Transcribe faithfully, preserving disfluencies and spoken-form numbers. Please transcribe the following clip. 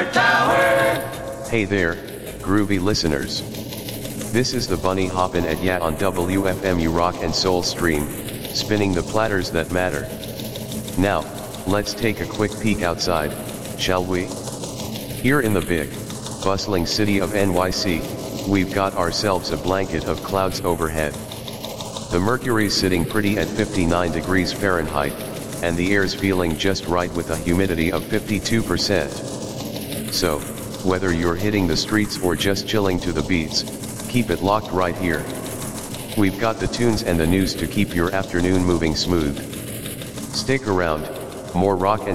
Tower. Hey there, groovy listeners. This is the Bunny Hoppin' at Ya on W F M U Rock and Soul Stream, spinning the platters that matter. Now, let's take a quick peek outside, shall we? Here in the big, bustling city of N Y C, we've got ourselves a blanket of clouds overhead. The mercury's sitting pretty at fifty-nine degrees Fahrenheit, and the air's feeling just right with a humidity of fifty-two percent. So, whether you're hitting the streets or just chilling to the beats, keep it locked right here. We've got the tunes and the news to keep your afternoon moving smooth. Stick around, more rock and